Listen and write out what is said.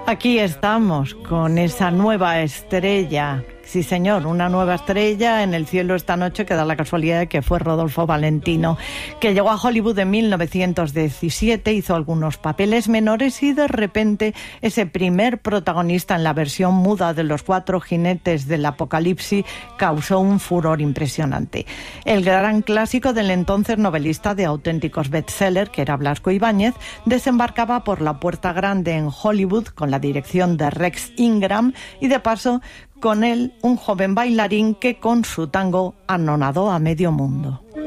Aquí estamos con esa nueva estrella. Sí, señor, una nueva estrella en el cielo esta noche que da la casualidad de que fue Rodolfo Valentino, que llegó a Hollywood en 1917, hizo algunos papeles menores y de repente ese primer protagonista en la versión muda de Los Cuatro Jinetes del Apocalipsis causó un furor impresionante. El gran clásico del entonces novelista de auténticos bestsellers, que era Blasco Ibáñez, desembarcaba por la Puerta Grande en Hollywood con la dirección de Rex Ingram y de paso con él un joven bailarín que con su tango anonadó a medio mundo.